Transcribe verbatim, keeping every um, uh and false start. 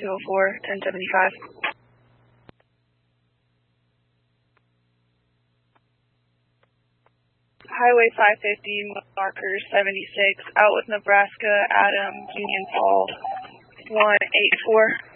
two oh four, ten seventy-five. Highway five fifty, marker seventy-six, out with Nebraska, Adam, Union Fall, one eight four.